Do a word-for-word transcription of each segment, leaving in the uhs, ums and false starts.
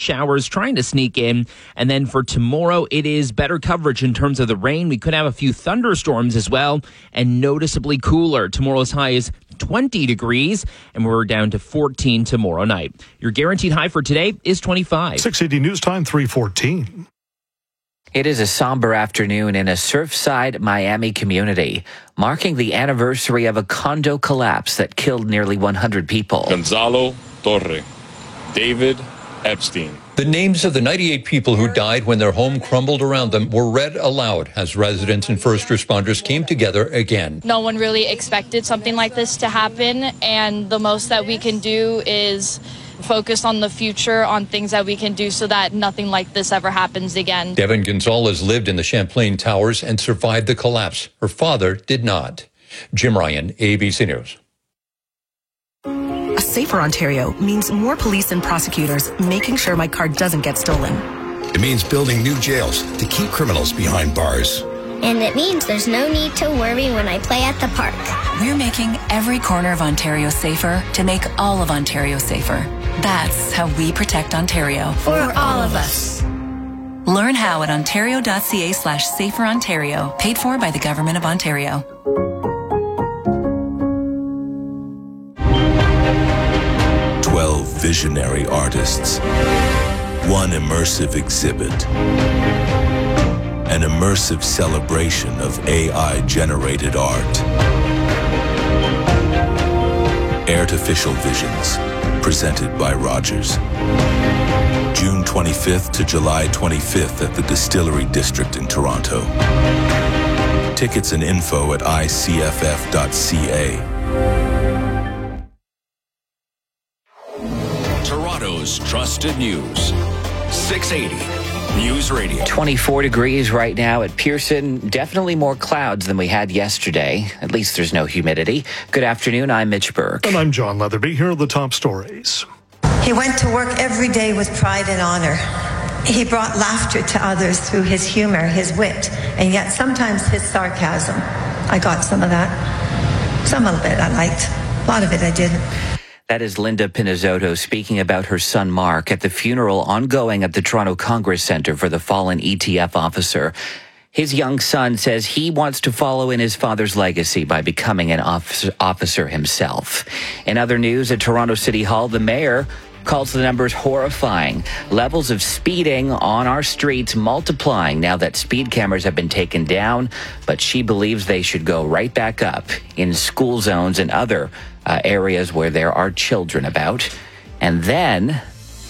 showers trying to sneak in. And then for tomorrow, it is better coverage in terms of the rain. We could have a few thunderstorms as well, and noticeably cooler. Tomorrow's high is twenty degrees, and we're down to fourteen tomorrow night. Your guaranteed high for today is twenty-five. six eighty News Time, three fourteen. It is a somber afternoon in a Surfside, Miami community, marking the anniversary of a condo collapse that killed nearly one hundred people. Gonzalo Torre, David Epstein. The names of the ninety-eight people who died when their home crumbled around them were read aloud as residents and first responders came together again. No one really expected something like this to happen, and the most that we can do is focus on the future, on things that we can do so that nothing like this ever happens again. Devin Gonzalez lived in the Champlain Towers and survived the collapse. Her father did not. Jim Ryan, A B C News. A safer Ontario means more police and prosecutors making sure my car doesn't get stolen. It means building new jails to keep criminals behind bars. And it means there's no need to worry when I play at the park. We're making every corner of Ontario safer to make all of Ontario safer. That's how we protect Ontario. For all of us. Learn how at ontario.ca slash safer Ontario. Paid for by the Government of Ontario. Twelve visionary artists. One immersive exhibit. An immersive celebration of A I-generated art. Artificial Visions, presented by Rogers. June twenty-fifth to July twenty-fifth at the Distillery District in Toronto. Tickets and info at I C F F dot C A. Toronto's trusted news. six eighty News Radio. twenty-four degrees right now at Pearson. Definitely more clouds than we had yesterday. At least there's no humidity. Good afternoon. I'm Mitch Burke. And I'm John Leatherby. Here are the top stories. He went to work every day with pride and honor. He brought laughter to others through his humor, his wit, and yet sometimes his sarcasm. I got some of that. Some of it I liked. A lot of it I didn't. That is Linda Pinizzotto speaking about her son Mark at the funeral ongoing at the Toronto Congress Centre for the fallen E T F officer. His young son says he wants to follow in his father's legacy by becoming an officer, officer himself. In other news, at Toronto City Hall, the mayor calls the numbers horrifying. Levels of speeding on our streets multiplying now that speed cameras have been taken down, but she believes they should go right back up in school zones and other uh, areas where there are children about. And then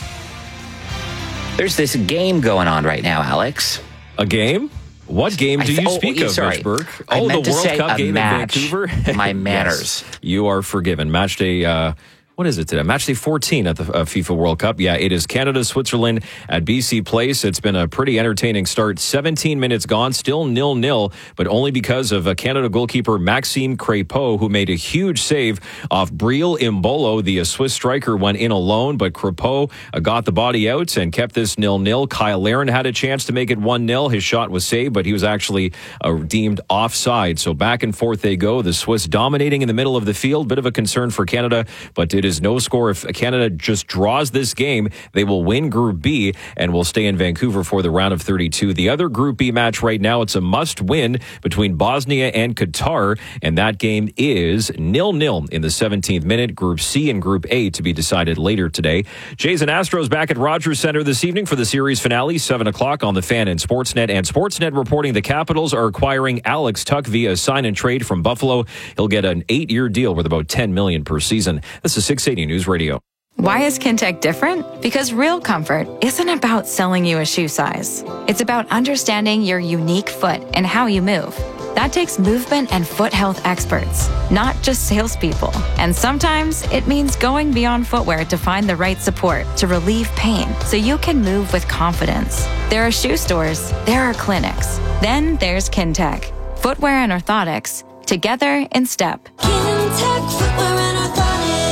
there's this game going on right now, Alex. A game? What game do th- you oh, speak of, sorry. Mitch Burke? I Oh, meant the to World say Cup a game match. in Vancouver? My manners. Yes, you are forgiven. Match day, uh, what is it today? Match day fourteen at the uh, FIFA World Cup. Yeah, it is Canada, Switzerland at B C Place. It's been a pretty entertaining start. seventeen minutes gone, still nil-nil, but only because of uh, Canada goalkeeper Maxime Crépeau, who made a huge save off Breel Imbolo. The uh, Swiss striker went in alone, but Crépeau uh, got the body out and kept this nil-nil. Kyle Larin had a chance to make it one-nil. His shot was saved, but he was actually uh, deemed offside. So back and forth they go. The Swiss dominating in the middle of the field. Bit of a concern for Canada, but it is no score. If Canada just draws this game, they will win Group B and will stay in Vancouver for the round of thirty-two. The other Group B match right now, it's a must-win between Bosnia and Qatar, and that game is nil-nil in the seventeenth minute. Group C and Group A to be decided later today. Jays and Astros back at Rogers Centre this evening for the series finale, seven o'clock on the Fan and Sportsnet. And Sportsnet reporting the Capitals are acquiring Alex Tuch via sign and trade from Buffalo. He'll get an eight-year deal worth about ten million dollars per season. This is six eighty News Radio. Why is Kintec different? Because real comfort isn't about selling you a shoe size. It's about understanding your unique foot and how you move. That takes movement and foot health experts, not just salespeople. And sometimes it means going beyond footwear to find the right support to relieve pain so you can move with confidence. There are shoe stores, there are clinics. Then there's Kintec. Footwear and orthotics, together in step. Kintec Footwear and Orthotics.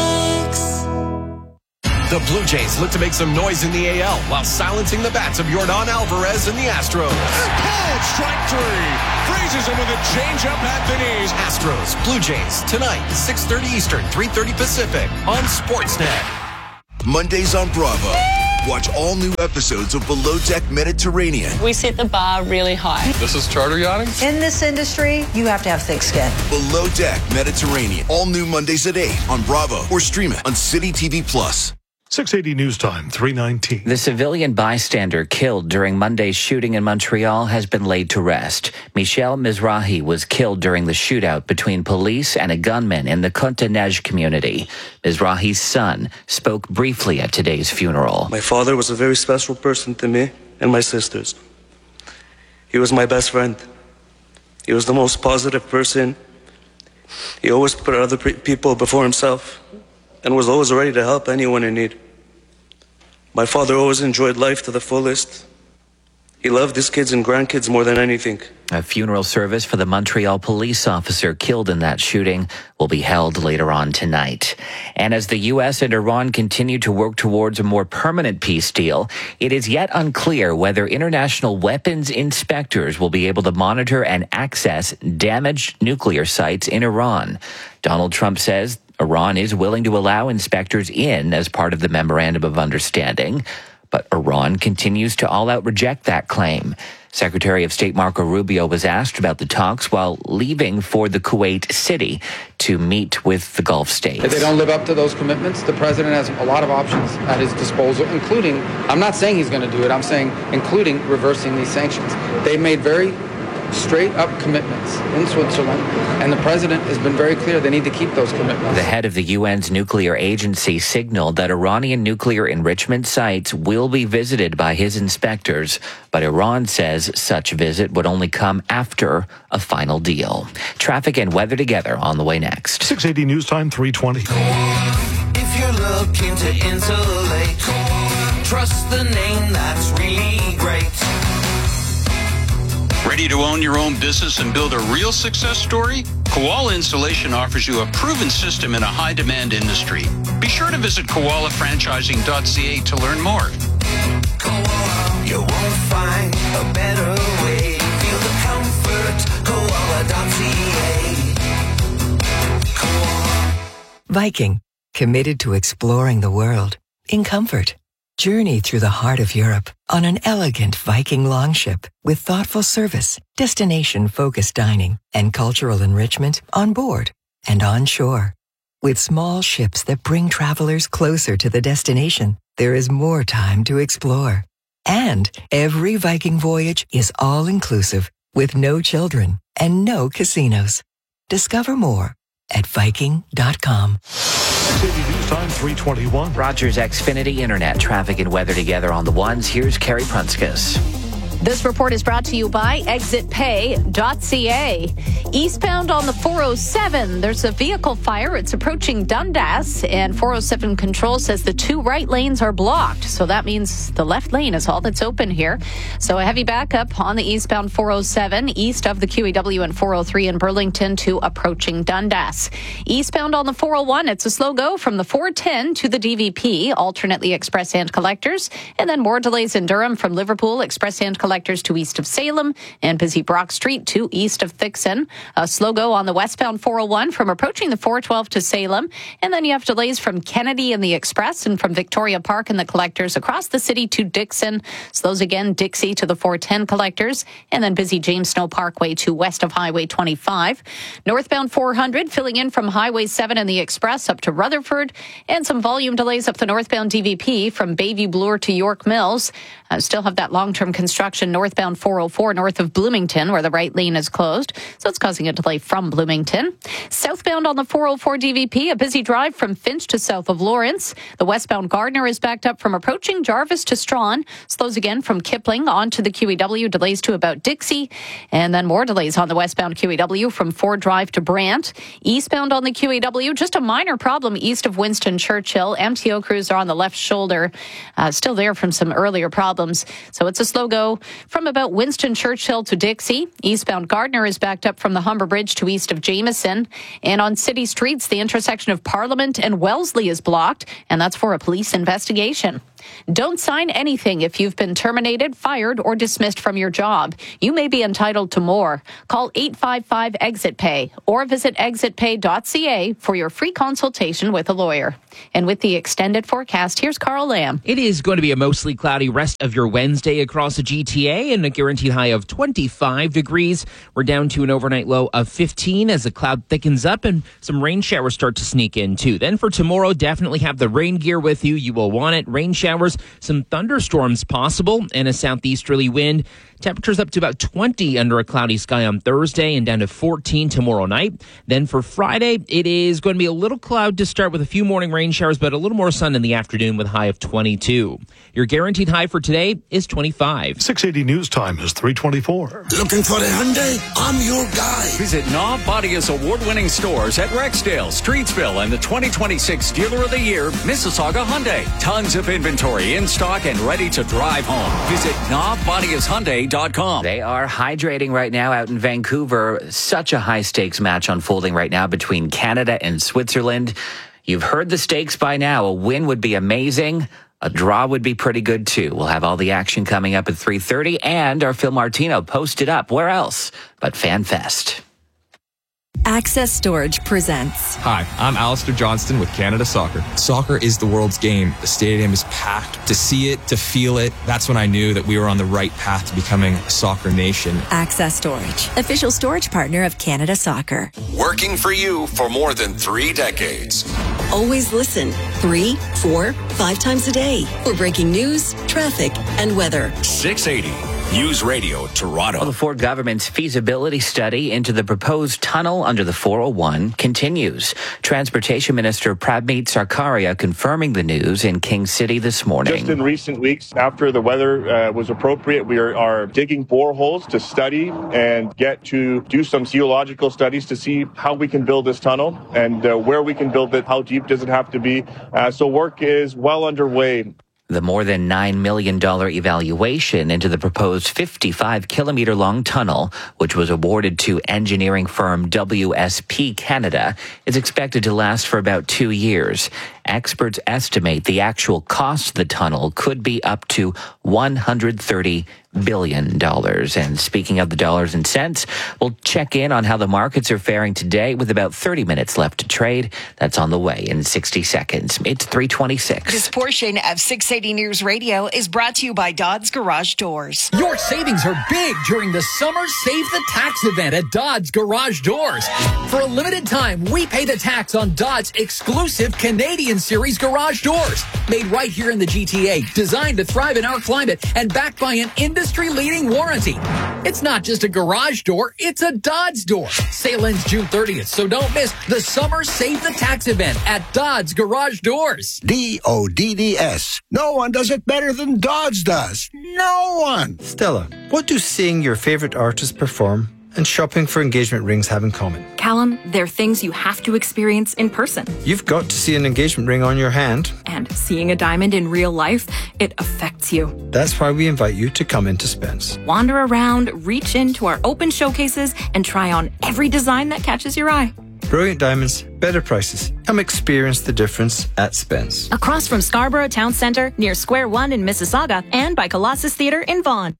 The Blue Jays look to make some noise in the A L while silencing the bats of Yordan Alvarez and the Astros. Called strike three. Freezes him with a changeup at the knees. Astros, Blue Jays, tonight, six thirty Eastern, three thirty Pacific on Sportsnet. Mondays on Bravo. Watch all new episodes of Below Deck Mediterranean. We set the bar really high. This is charter yachting? In this industry, you have to have thick skin. Below Deck Mediterranean. All new Mondays at eight on Bravo or stream it on City T V Plus. six eighty News Time, three nineteen. The civilian bystander killed during Monday's shooting in Montreal has been laid to rest. Michel Mizrahi was killed during the shootout between police and a gunman in the Côte-des-Neiges community. Mizrahi's son spoke briefly at today's funeral. My father was a very special person to me and my sisters. He was my best friend. He was the most positive person. He always put other people before himself and was always ready to help anyone in need. My father always enjoyed life to the fullest. He loved his kids and grandkids more than anything. A funeral service for the Montreal police officer killed in that shooting will be held later on tonight. And as the U S and Iran continue to work towards a more permanent peace deal, it is yet unclear whether international weapons inspectors will be able to monitor and access damaged nuclear sites in Iran. Donald Trump says Iran is willing to allow inspectors in as part of the Memorandum of Understanding, but Iran continues to all-out reject that claim. Secretary of State Marco Rubio was asked about the talks while leaving for the Kuwait city to meet with the Gulf states. If they don't live up to those commitments, the president has a lot of options at his disposal, including, I'm not saying he's going to do it, I'm saying including reversing these sanctions. They made very straight-up commitments in Switzerland, and the president has been very clear they need to keep those commitments. The head of the U N's nuclear agency signaled that Iranian nuclear enrichment sites will be visited by his inspectors, but Iran says such visit would only come after a final deal. Traffic and weather together on the way next. six eighty News Time, three twenty. If you're looking to insulate, trust the name that's really great. Ready to own your own business and build a real success story? Koala Insulation offers you a proven system in a high-demand industry. Be sure to visit koala franchising dot c a to learn more. Koala, you won't find a better way. Feel the comfort, koala dot c a. Koala. Viking, committed to exploring the world in comfort. Journey through the heart of Europe on an elegant Viking longship with thoughtful service, destination-focused dining, and cultural enrichment on board and on shore. With small ships that bring travelers closer to the destination, there is more time to explore. And every Viking voyage is all-inclusive with no children and no casinos. Discover more at Viking dot com. News Time, three twenty-one. Rogers Xfinity Internet traffic and weather together on the ones. Here's Carrie Prunskis. This report is brought to you by exit pay dot c a. Eastbound on the four oh seven, there's a vehicle fire. It's approaching Dundas, and four oh seven Control says the two right lanes are blocked. So that means the left lane is all that's open here. So a heavy backup on the eastbound four oh seven, east of the Q E W and four oh three in Burlington to approaching Dundas. Eastbound on the four oh one, it's a slow go from the four ten to the D V P, alternately express and collectors. And then more delays in Durham from Liverpool, express and collectors. Collectors to east of Salem, and busy Brock Street to east of Thixon. A slow go on the westbound four oh one from approaching the four twelve to Salem. And then you have delays from Kennedy and the Express and from Victoria Park and the collectors across the city to Dixon. Slows again, Dixie to the four ten collectors. And then busy James Snow Parkway to west of Highway twenty-five. Northbound four hundred filling in from Highway seven and the Express up to Rutherford. And some volume delays up the northbound D V P from Bayview Bloor to York Mills. Uh, still have that long-term construction northbound four oh four north of Bloomington where the right lane is closed. So it's causing a delay from Bloomington. Southbound on the four oh four D V P, a busy drive from Finch to south of Lawrence. The westbound Gardner is backed up from approaching Jarvis to Strawn. Slows again from Kipling onto the Q E W. Delays to about Dixie. And then more delays on the westbound Q E W from Ford Drive to Brant. Eastbound on the Q E W, just a minor problem east of Winston Churchill. M T O crews are on the left shoulder. Uh, still there from some earlier problems. So it's a slow go from about Winston Churchill to Dixie. Eastbound Gardner is backed up from the Humber Bridge to east of Jameson. And on city streets, the intersection of Parliament and Wellesley is blocked, and that's for a police investigation. Don't sign anything if you've been terminated, fired, or dismissed from your job. You may be entitled to more. Call eight five five exit pay or visit exit pay dot c a for your free consultation with a lawyer. And with the extended forecast, here's Carl Lamb. It is going to be a mostly cloudy rest of your Wednesday across the G T A and a guaranteed high of twenty-five degrees. We're down to an overnight low of fifteen as the cloud thickens up and some rain showers start to sneak in too. Then for tomorrow, definitely have the rain gear with you. You will want it. Rain showers, some thunderstorms possible, and a southeasterly wind. Temperatures up to about twenty under a cloudy sky on Thursday and down to fourteen tomorrow night. Then for Friday, it is going to be a little cloud to start with a few morning rain showers, but a little more sun in the afternoon with a high of twenty-two. Your guaranteed high for today is twenty-five. six eighty News Time is three twenty-four. Looking for a Hyundai? I'm your guy. Visit Knob Bodia's award-winning stores at Rexdale, Streetsville, and the twenty twenty-six Dealer of the Year, Mississauga Hyundai. Tons of inventory in stock and ready to drive home. Visit knob bodias hyundai dot com. They are hydrating right now out in Vancouver. Such a high-stakes match unfolding right now between Canada and Switzerland. You've heard the stakes by now. A win would be amazing. A draw would be pretty good, too. We'll have all the action coming up at three thirty, and our Phil Martino posted up. Where else but FanFest? Access Storage presents. Hi, I'm Alistair Johnston with Canada Soccer. Soccer is the world's game. The stadium is packed. To see it, to feel it, that's when I knew that we were on the right path to becoming a soccer nation. Access Storage, official storage partner of Canada Soccer. Working for you for more than three decades. Always listen three, four, five times a day for breaking news, traffic, and weather. six eighty News Radio Toronto. Well, the Ford government's feasibility study into the proposed tunnel under the four oh one continues. Transportation Minister Prabmeet Sarkaria confirming the news in King City this morning. Just in recent weeks, after the weather uh, was appropriate, we are, are digging boreholes to study and get to do some geological studies to see how we can build this tunnel and uh, where we can build it, how deep does it have to be. Uh, so work is well underway. The more than nine million dollars evaluation into the proposed fifty-five kilometer long tunnel, which was awarded to engineering firm W S P Canada, is expected to last for about two years. Experts estimate the actual cost of the tunnel could be up to one hundred thirty billion dollars. And speaking of the dollars and cents, we'll check in on how the markets are faring today with about thirty minutes left to trade. That's on the way in sixty seconds. It's three twenty-six. This portion of six eighty News Radio is brought to you by Dodds Garage Doors. Your savings are big during the Summer Save the Tax event at Dodds Garage Doors. For a limited time, we pay the tax on Dodds exclusive Canadian Series garage doors. Made right here in the G T A, designed to thrive in our climate, and backed by an industry-leading warranty. It's not just a garage door, it's a Dodds door. Sale ends June thirtieth, so don't miss the Summer Save the Tax event at Dodds Garage Doors. D O D D S. No one does it better than Dodds does. No one. Stella, what do seeing your favorite artist perform and shopping for engagement rings have in common? Callum, they're things you have to experience in person. You've got to see an engagement ring on your hand. And seeing a diamond in real life, it affects you. That's why we invite you to come into Spence. Wander around, reach into our open showcases, and try on every design that catches your eye. Brilliant diamonds, better prices. Come experience the difference at Spence. Across from Scarborough Town Centre, near Square One in Mississauga, and by Colossus Theatre in Vaughan.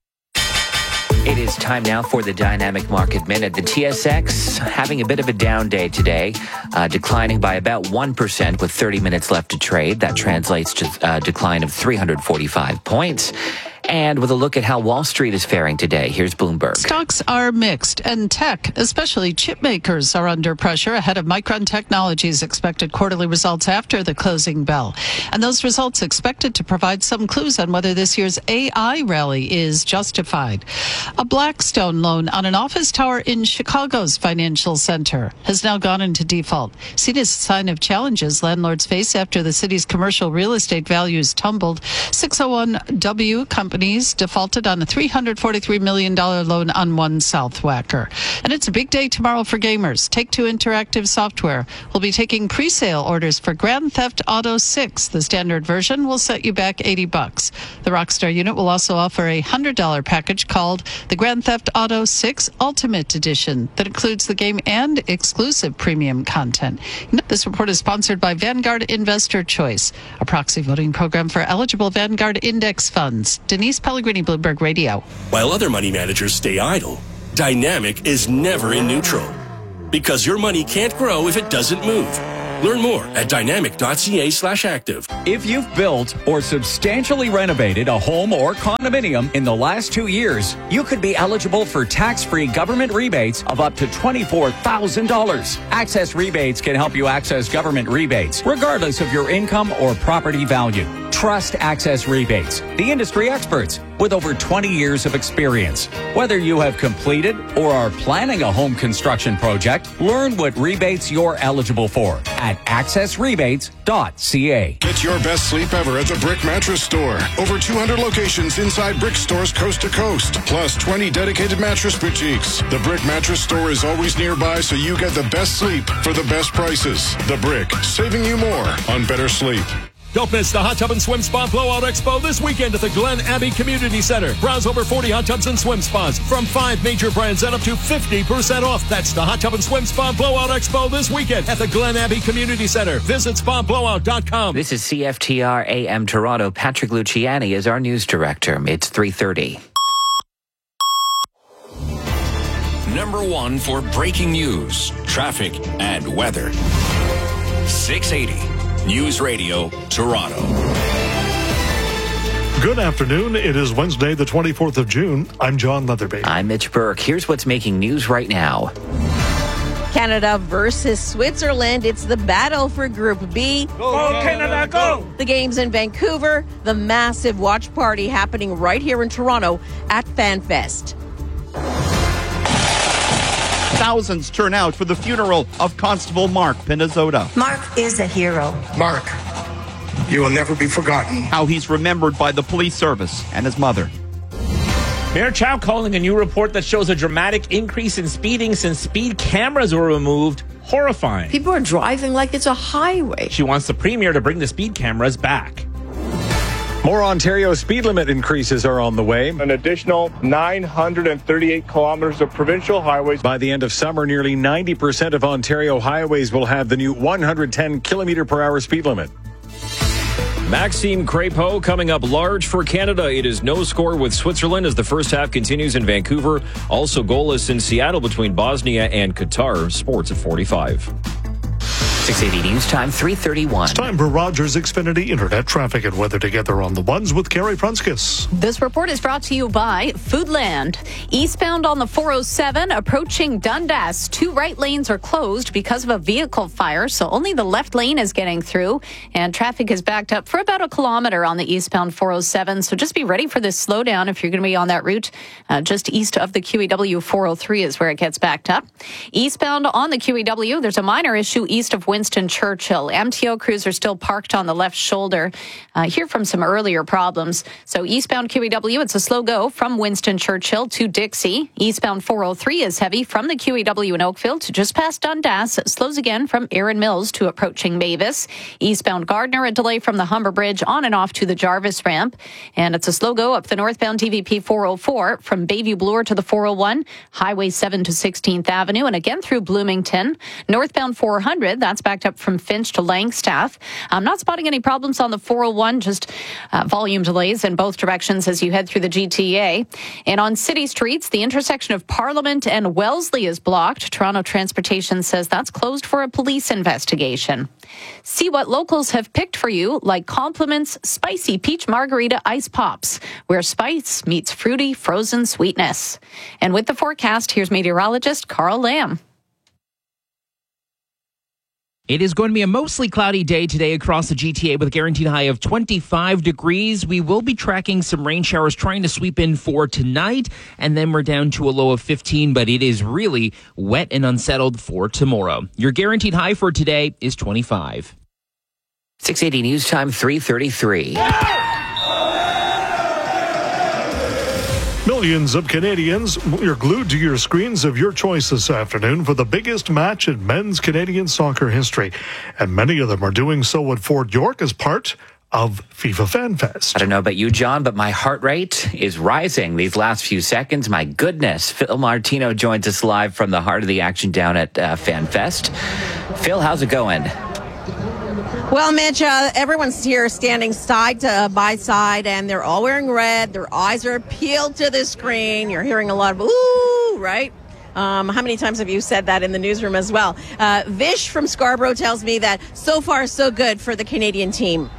It is time now for the Dynamic Market Minute. The T S X having a bit of a down day today, uh, declining by about one percent with thirty minutes left to trade. That translates to a decline of three hundred forty-five points. And with a look at how Wall Street is faring today, here's Bloomberg. Stocks are mixed, and tech, especially chip makers, are under pressure ahead of Micron Technology's expected quarterly results after the closing bell. And those results expected to provide some clues on whether this year's A I rally is justified. A Blackstone loan on an office tower in Chicago's financial center has now gone into default, seen as a sign of challenges landlords face after the city's commercial real estate values tumbled. six oh one W company companies defaulted on a three hundred forty-three million dollars loan on One Southwacker. And it's a big day tomorrow for gamers. Take-Two Interactive Software will be taking pre-sale orders for Grand Theft Auto six. The standard version will set you back eighty bucks. The Rockstar unit will also offer a one hundred dollars package called the Grand Theft Auto six Ultimate Edition that includes the game and exclusive premium content. This report is sponsored by Vanguard Investor Choice, a proxy voting program for eligible Vanguard index funds. Denise Pellegrini, Bloomberg Radio. While other money managers stay idle, Dynamic is never in neutral. Because your money can't grow if it doesn't move. Learn more at dynamic.ca slash active. If you've built or substantially renovated a home or condominium in the last two years, you could be eligible for tax-free government rebates of up to twenty-four thousand dollars. Access Rebates can help you access government rebates, regardless of your income or property value. Trust Access Rebates, the industry experts with over twenty years of experience. Whether you have completed or are planning a home construction project, learn what rebates you're eligible for at access rebates dot c a. Get your best sleep ever at the Brick Mattress Store. Over two hundred locations inside Brick stores coast to coast, plus twenty dedicated mattress boutiques. The Brick Mattress Store is always nearby, so you get the best sleep for the best prices. The Brick, saving you more on better sleep. Don't miss the Hot Tub and Swim Spa Blowout Expo this weekend at the Glen Abbey Community Center. Browse over forty hot tubs and swim spas from five major brands at up to fifty percent off. That's the Hot Tub and Swim Spa Blowout Expo this weekend at the Glen Abbey Community Center. Visit spa blowout dot com. This is C F T R A M Toronto. Patrick Luciani is our news director. It's three thirty. Number one for breaking news, traffic, and weather. six eighty. News Radio, Toronto. Good afternoon. It is Wednesday, the twenty-fourth of June. I'm John Leatherby. I'm Mitch Burke. Here's what's making news right now. Canada versus Switzerland. It's the battle for Group B. Go, go Canada, go! The game's in Vancouver. The massive watch party happening right here in Toronto at FanFest. Thousands turn out for the funeral of Constable Mark Pinizzota. Mark is a hero. Mark, you will never be forgotten. How he's remembered by the police service and his mother. Mayor Chow calling a new report that shows a dramatic increase in speeding since speed cameras were removed horrifying. People are driving like it's a highway. She wants the premier to bring the speed cameras back. More Ontario speed limit increases are on the way. An additional nine hundred thirty-eight kilometers of provincial highways. By the end of summer, nearly ninety percent of Ontario highways will have the new one hundred ten kilometer per hour speed limit. Maxime Crépeau coming up large for Canada. It is no score with Switzerland as the first half continues in Vancouver. Also goalless in Seattle between Bosnia and Qatar. Sports at forty-five. six eighty News Time, three thirty-one. It's time for Rogers Xfinity Internet Traffic and Weather together on the ones with Carrie Prunskis. This report is brought to you by Foodland. Eastbound on the four oh seven, approaching Dundas. Two right lanes are closed because of a vehicle fire, so only the left lane is getting through, and traffic is backed up for about a kilometer on the eastbound four oh seven, so just be ready for this slowdown if you're going to be on that route. Uh, just east of the Q E W four oh three is where it gets backed up. Eastbound on the Q E W, there's a minor issue east of Winston Churchill. M T O crews are still parked on the left shoulder. Uh, hear from some earlier problems. So eastbound Q E W, it's a slow go from Winston Churchill to Dixie. Eastbound four oh three is heavy from the Q E W in Oakville to just past Dundas. It slows again from Erin Mills to approaching Mavis. Eastbound Gardner, a delay from the Humber Bridge on and off to the Jarvis ramp. And it's a slow go up the northbound T V P four oh four from Bayview Bloor to the four oh one, Highway seven to sixteenth Avenue, and again through Bloomington. Northbound four hundred, that's backed up from Finch to Langstaff. I'm not spotting any problems on the four oh one, just uh, volume delays in both directions as you head through the G T A. And on city streets, the intersection of Parliament and Wellesley is blocked. Toronto Transportation says that's closed for a police investigation. See what locals have picked for you, like Compliments Spicy Peach Margarita Ice Pops, where spice meets fruity frozen sweetness. And with the forecast, here's meteorologist Carl Lamb. It is going to be a mostly cloudy day today across the G T A with a guaranteed high of twenty-five degrees. We will be tracking some rain showers trying to sweep in for tonight, and then we're down to a low of fifteen, but it is really wet and unsettled for tomorrow. Your guaranteed high for today is twenty-five. six eighty News Time, three thirty-three. Millions of Canadians are glued to your screens of your choice this afternoon for the biggest match in men's Canadian soccer history. And many of them are doing so at Fort York as part of FIFA Fan Fest. I don't know about you, John, but my heart rate is rising these last few seconds. My goodness. Phil Martino joins us live from the heart of the action down at uh, Fan Fest. Phil, how's it going? Well, Mitch, uh, everyone's here standing side to, by side, and they're all wearing red. Their eyes are peeled to the screen. You're hearing a lot of ooh, right? Um, how many times have you said that in the newsroom as well? Uh, Vish from Scarborough tells me that so far so good for the Canadian team.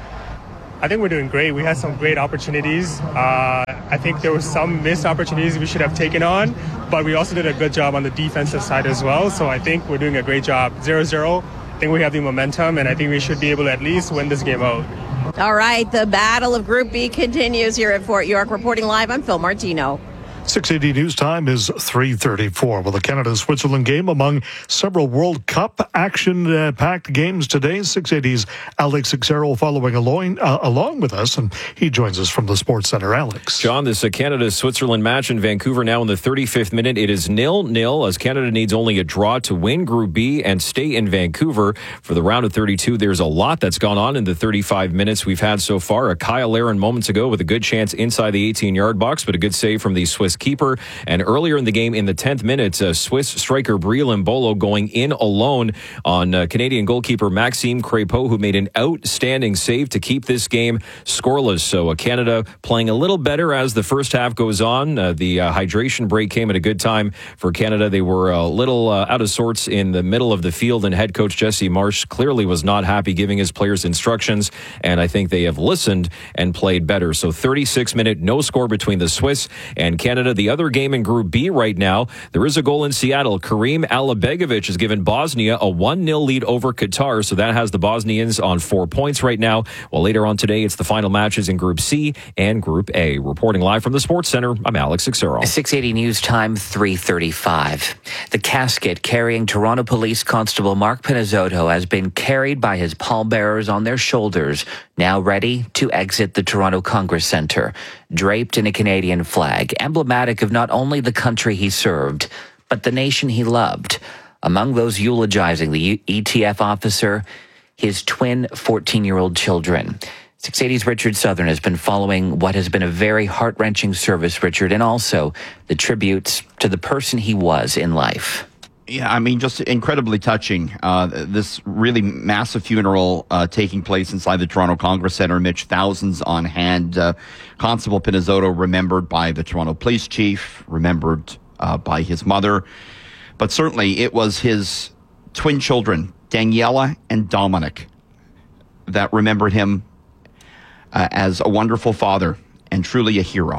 I think we're doing great. We had some great opportunities. Uh, I think there were some missed opportunities we should have taken on, but we also did a good job on the defensive side as well. So I think we're doing a great job. zero zero. I think we have the momentum, and I think we should be able to at least win this game out. All right, the battle of Group B continues here at Fort York. Reporting live, I'm Phil Martino. six eighty news time is three thirty-four. Well, the Canada-Switzerland game among several World Cup action-packed games today. six eighty's Alex Xero following along, uh, along with us, and he joins us from the Sports Center. Alex. John, this uh, Canada-Switzerland match in Vancouver now in the thirty-fifth minute. It is nil nil as Canada needs only a draw to win Group B and stay in Vancouver for the round of thirty-two. There's a lot that's gone on in the thirty-five minutes we've had so far. A Kyle Aaron moments ago with a good chance inside the eighteen-yard box, but a good save from the Swiss keeper. And earlier in the game, in the tenth minute, uh, Swiss striker Breel Mbolo going in alone on uh, Canadian goalkeeper Maxime Crépeau, who made an outstanding save to keep this game scoreless. So uh, Canada playing a little better as the first half goes on. Uh, the uh, hydration break came at a good time for Canada. They were a little uh, out of sorts in the middle of the field, and head coach Jesse Marsh clearly was not happy giving his players instructions, and I think they have listened and played better. So thirty-six minute, no score between the Swiss and Canada. The other game in Group B right now, there is a goal in Seattle. Karim Alabegovic has given Bosnia a one nil lead over Qatar, so that has the Bosnians on four points right now. Well, later on today, it's the final matches in Group C and Group A. Reporting live from the Sports Center, I'm Alex Xero. six eighty news time, three thirty-five. The casket carrying Toronto Police Constable Mark Pinizzotto has been carried by his pallbearers on their shoulders, now ready to exit the Toronto Congress Centre, draped in a Canadian flag, emblematic of not only the country he served, but the nation he loved. Among those eulogizing the E T F officer, his twin fourteen-year-old children. six eighty's Richard Southern has been following what has been a very heart-wrenching service, Richard, and also the tributes to the person he was in life. Yeah, I mean, just incredibly touching. Uh, this really massive funeral uh, taking place inside the Toronto Congress Centre. Mitch, thousands on hand. Uh, Constable Pinizzotto remembered by the Toronto Police Chief, remembered uh, by his mother. But certainly it was his twin children, Daniela and Dominic, that remembered him uh, as a wonderful father and truly a hero.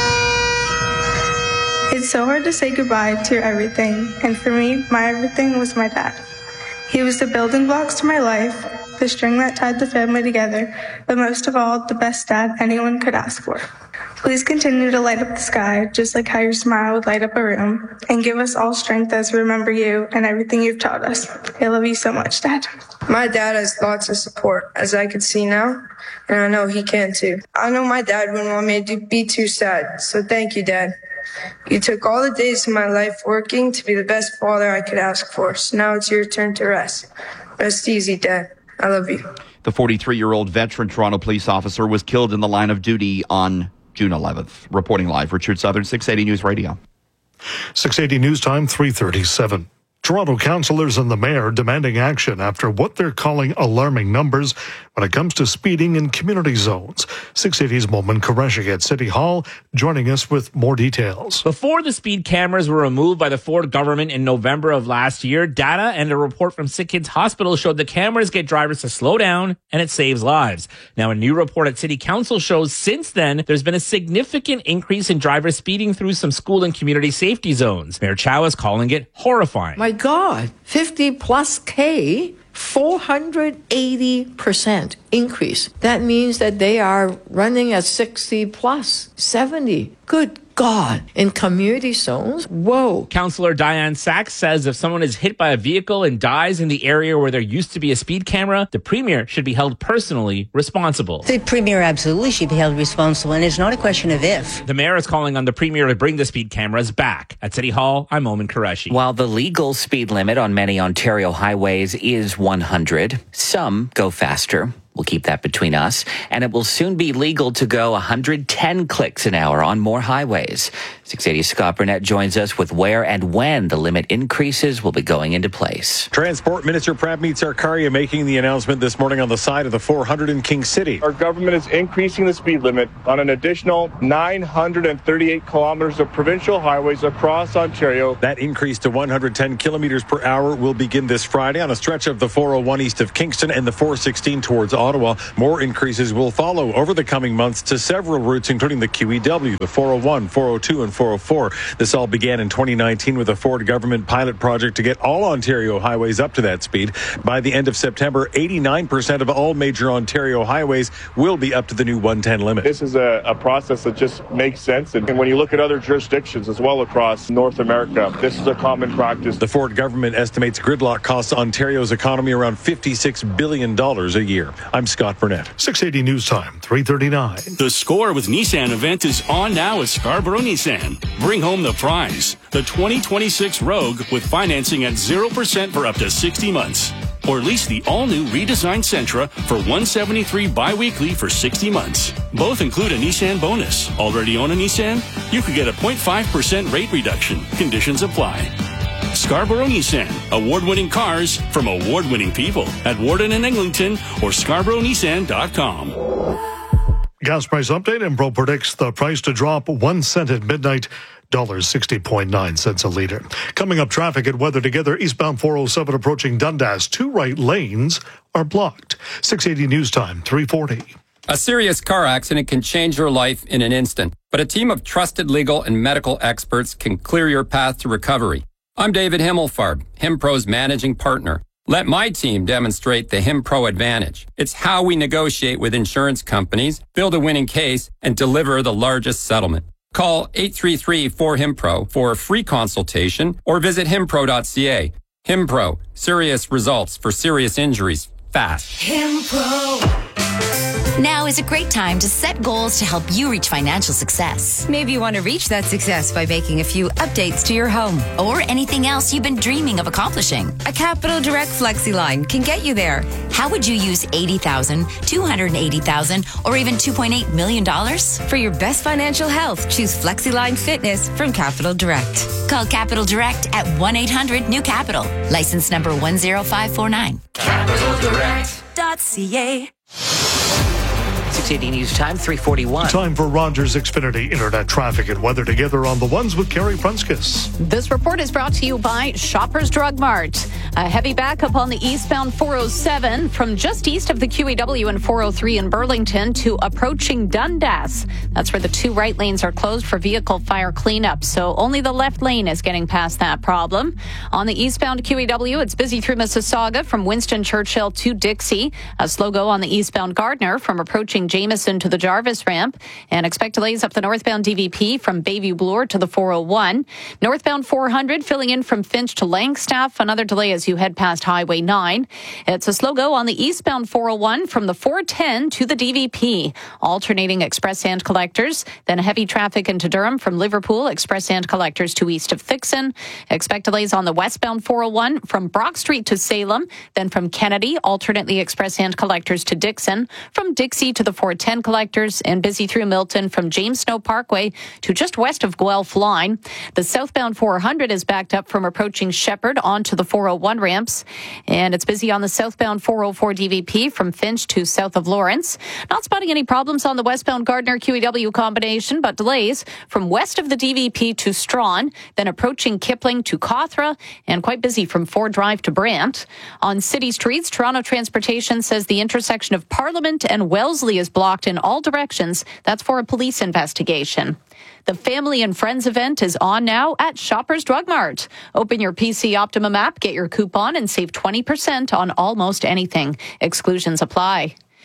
It's so hard to say goodbye to everything, and for me, my everything was my dad. He was the building blocks to my life, the string that tied the family together, but most of all, the best dad anyone could ask for. Please continue to light up the sky, just like how your smile would light up a room, and give us all strength as we remember you and everything you've taught us. I love you so much, Dad. My dad has lots of support, as I can see now, and I know he can too. I know my dad wouldn't want me to be too sad, so thank you, Dad. You took all the days of my life working to be the best father I could ask for, so now it's your turn to rest. Rest easy, Dad. I love you. The forty-three-year-old veteran Toronto police officer was killed in the line of duty on June eleventh. Reporting live, Richard Southern, six eighty News Radio. six eighty News Time, three thirty-seven. Toronto councillors and the mayor demanding action after what they're calling alarming numbers when it comes to speeding in community zones. six eighty's Momin Qureshi at City Hall joining us with more details. Before the speed cameras were removed by the Ford government in November of last year, data and a report from Sick Kids Hospital showed the cameras get drivers to slow down and it saves lives. Now, a new report at City Council shows since then there's been a significant increase in drivers speeding through some school and community safety zones. Mayor Chow is calling it horrifying. My God, fifty plus K, four hundred eighty percent increase. That means that they are running at sixty plus, seventy. Good God, in community zones? Whoa. Councillor Diane Sachs says if someone is hit by a vehicle and dies in the area where there used to be a speed camera, the Premier should be held personally responsible. The Premier absolutely should be held responsible, and it's not a question of if. The Mayor is calling on the Premier to bring the speed cameras back. At City Hall, I'm Oman Qureshi. While the legal speed limit on many Ontario highways is one hundred, some go faster. We'll keep that between us. And it will soon be legal to go one hundred ten clicks an hour on more highways. six eighty Scott Burnett joins us with where and when the limit increases will be going into place. Transport Minister Prabmeet Sarkaria making the announcement this morning on the side of the four hundred in King City. Our government is increasing the speed limit on an additional nine hundred thirty-eight kilometers of provincial highways across Ontario. That increase to one hundred ten kilometers per hour will begin this Friday on a stretch of the four oh one east of Kingston and the four sixteen towards Ottawa. More increases will follow over the coming months to several routes, including the Q E W, the four oh one, four oh two, and four oh four. This all began in twenty nineteen with a Ford government pilot project to get all Ontario highways up to that speed. By the end of September, eighty-nine percent of all major Ontario highways will be up to the new one ten limit. This is a, a process that just makes sense. And when you look at other jurisdictions as well across North America, this is a common practice. The Ford government estimates gridlock costs Ontario's economy around fifty-six billion dollars a year. I'm Scott Burnett. six eighty News Time, three thirty-nine. The Score with Nissan event is on now at Scarborough Nissan. Bring home the prize, the twenty twenty-six Rogue with financing at zero percent for up to sixty months. Or lease the all-new redesigned Sentra for one hundred seventy-three dollars bi-weekly for sixty months. Both include a Nissan bonus. Already own a Nissan? You could get a zero point five percent rate reduction. Conditions apply. Scarborough Nissan, award-winning cars from award-winning people at Warden and Eglinton or scarborough nissan dot com. Gas price update. Impro predicts the price to drop one cent at midnight. one dollar sixty point nine cents a liter. Coming up, traffic and weather together. Eastbound four oh seven approaching Dundas. Two right lanes are blocked. six eighty News Time, three forty. A serious car accident can change your life in an instant, but a team of trusted legal and medical experts can clear your path to recovery. I'm David Himmelfarb, HimPro's managing partner. Let my team demonstrate the HimPro advantage. It's how we negotiate with insurance companies, build a winning case, and deliver the largest settlement. Call eight three three, four, HIMPRO for a free consultation or visit himpro dot c a. HimPro, serious results for serious injuries, fast. HimPro. Now is a great time to set goals to help you reach financial success. Maybe you want to reach that success by making a few updates to your home or anything else you've been dreaming of accomplishing. A Capital Direct FlexiLine can get you there. How would you use eighty thousand dollars, two hundred eighty thousand dollars, or even two point eight million dollars? For your best financial health, choose FlexiLine Fitness from Capital Direct. Call Capital Direct at one eight hundred new capital. License number one zero five four nine. capital direct dot c a. six eighty News Time, three forty-one. Time for Rogers Xfinity Internet traffic and weather together on the ones with Carrie Prunskis. This report is brought to you by Shoppers Drug Mart. A heavy backup on the eastbound four oh seven from just east of the Q E W and four oh three in Burlington to approaching Dundas. That's where the two right lanes are closed for vehicle fire cleanup, so only the left lane is getting past that problem. On the eastbound Q E W, it's busy through Mississauga from Winston Churchill to Dixie. A slow go on the eastbound Gardner from approaching Jameson to the Jarvis ramp, and expect delays up the northbound D V P from Bayview Bloor to the four oh one. Northbound four hundred filling in from Finch to Langstaff. Another delay as you head past Highway nine. It's a slow go on the eastbound four oh one from the four ten to the D V P. Alternating express and collectors. Then heavy traffic into Durham from Liverpool. Express and collectors to east of Thixon. Expect delays on the westbound four oh one from Brock Street to Salem. Then from Kennedy, alternately express and collectors to Dixon. From Dixie to the four ten collectors, and busy through Milton from James Snow Parkway to just west of Guelph Line. The southbound four hundred is backed up from approaching Shepherd onto the four oh one ramps, and it's busy on the southbound four oh four D V P from Finch to south of Lawrence. Not spotting any problems on the westbound Gardner Q E W combination, but delays from west of the D V P to Strawn, then approaching Kipling to Cawthra, and quite busy from Ford Drive to Brant. On city streets, Toronto Transportation says the intersection of Parliament and Wellesley is blocked in all directions. That's for a police investigation. The Family and Friends event is on now at Shoppers Drug Mart. Open your P C Optimum app, get your coupon, and save twenty percent on almost anything. Exclusions apply.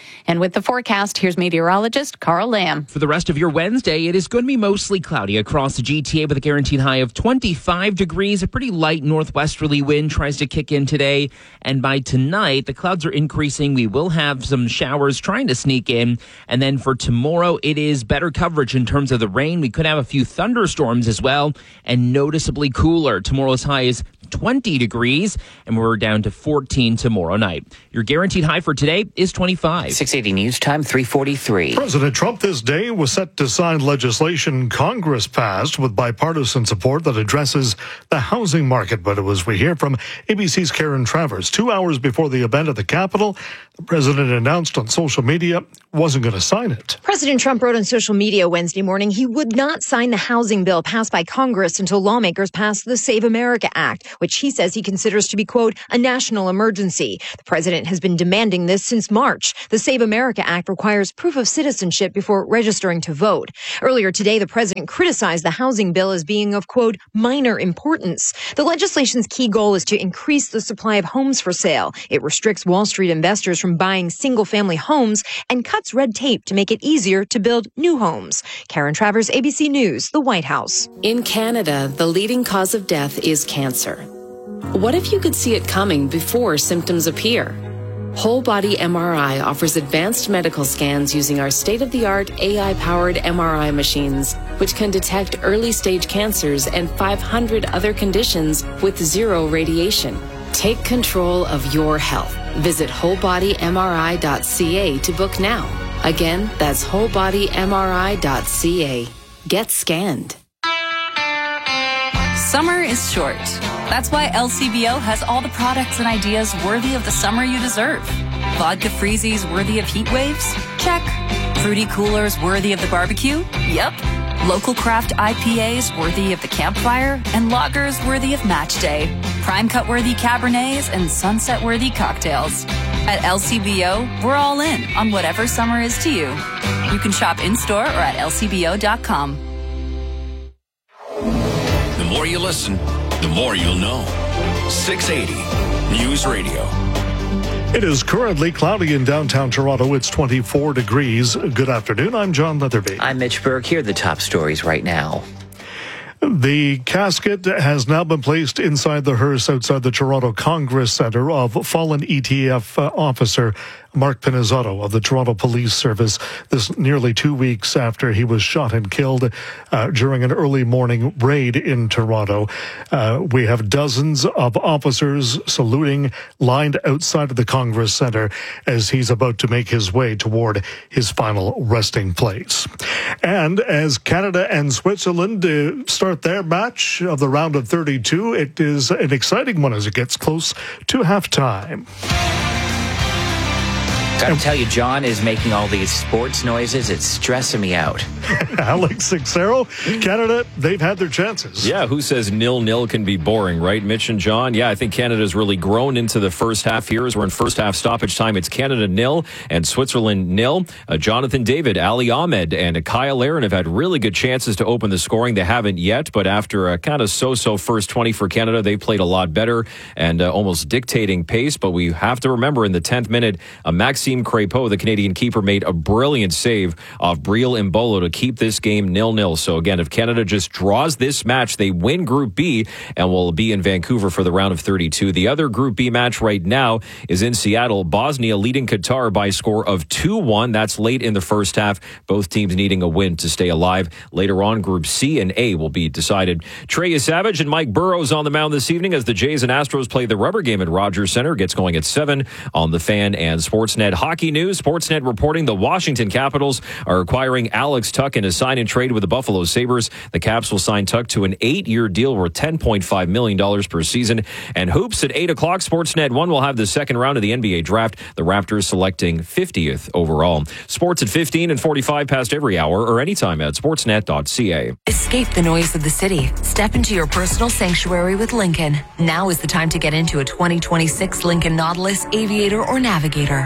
And with the forecast, here's meteorologist Carl Lamb. For the rest of your Wednesday, it is going to be mostly cloudy across the G T A with a guaranteed high of twenty-five degrees. A pretty light northwesterly wind tries to kick in today. And by tonight, the clouds are increasing. We will have some showers trying to sneak in. And then for tomorrow, it is better coverage in terms of the rain. We could have a few thunderstorms as well, and noticeably cooler. Tomorrow's high is twenty degrees, and we're down to fourteen tomorrow night. Your guaranteed high for today is twenty-five. six eighty News Time, three forty-three. President Trump this day was set to sign legislation Congress passed with bipartisan support that addresses the housing market. But as we hear from A B C's Karen Travers, two hours before the event at the Capitol, the president announced on social media wasn't going to sign it. President Trump wrote on social media Wednesday morning he would not sign the housing bill passed by Congress until lawmakers pass the Save America Act, which he says he considers to be, quote, a national emergency. The president has been demanding this since March. The Save America Act requires proof of citizenship before registering to vote. Earlier today, the president criticized the housing bill as being of, quote, minor importance. The legislation's key goal is to increase the supply of homes for sale. It restricts Wall Street investors from buying single-family homes and cuts red tape to make it easier to build new homes. Karen Travers, A B C News, the White House. In Canada, the leading cause of death is cancer. What if you could see it coming before symptoms appear? Whole Body M R I offers advanced medical scans using our state-of-the-art A I-powered M R I machines, which can detect early-stage cancers and five hundred other conditions with zero radiation. Take control of your health. Visit whole body M R I dot C A to book now. Again, that's whole body M R I dot C A. Get scanned. Summer is short. That's why L C B O has all the products and ideas worthy of the summer you deserve. Vodka freezies worthy of heat waves? Check. Fruity coolers worthy of the barbecue? Yep. Local craft I P As worthy of the campfire? And lagers worthy of match day. Prime cut worthy Cabernets and sunset worthy cocktails. At L C B O, we're all in on whatever summer is to you. You can shop in-store or at L C B O dot com. The more you listen, the more you'll know. six eighty News Radio. It is currently cloudy in downtown Toronto. It's twenty-four degrees. Good afternoon. I'm John Leatherby. I'm Mitch Berg. Here are the top stories right now. The casket has now been placed inside the hearse outside the Toronto Congress Centre of fallen E T F uh, officer Mark Pinizzotto of the Toronto Police Service. This nearly two weeks after he was shot and killed uh, during an early morning raid in Toronto. Uh, we have dozens of officers saluting, lined outside of the Congress Centre as he's about to make his way toward his final resting place. And as Canada and Switzerland uh, start their match of the round of thirty-two, it is an exciting one as it gets close to halftime. Gotta tell you, John is making all these sports noises. It's stressing me out. Alex Sixero, Canada, they've had their chances. Yeah, who says nil-nil can be boring, right? Mitch and John? Yeah, I think Canada's really grown into the first half here. As we're in first half stoppage time, it's Canada nil and Switzerland nil. Uh, Jonathan David, Ali Ahmed, and Kyle Aaron have had really good chances to open the scoring. They haven't yet, but after a kind of so-so first twenty for Canada, they played a lot better and uh, almost dictating pace. But we have to remember in the tenth minute, uh, Maxime Crépeau, the Canadian keeper, made a brilliant save off Briel Mbolo to keep this game nil-nil. So again, if Canada just draws this match, they win Group B and will be in Vancouver for the round of thirty-two. The other Group B match right now is in Seattle. Bosnia leading Qatar by a score of two one. That's late in the first half. Both teams needing a win to stay alive. Later on, Group C and A will be decided. Trey Savage and Mike Burrows on the mound this evening as the Jays and Astros play the rubber game at Rogers Center. Gets going at seven on the Fan and Sportsnet. Hockey news, Sportsnet reporting the Washington Capitals are acquiring Alex Tuch in a sign and trade with the Buffalo Sabres. The Caps will sign Tuch to an eight-year deal worth ten point five million dollars per season. And hoops at eight o'clock, Sportsnet one will have the second round of the N B A draft. The Raptors selecting fiftieth overall. Sports at fifteen and forty-five past every hour or anytime at sportsnet dot c a. Escape the noise of the city. Step into your personal sanctuary with Lincoln. Now is the time to get into a twenty twenty-six Lincoln Nautilus, Aviator, or Navigator. We're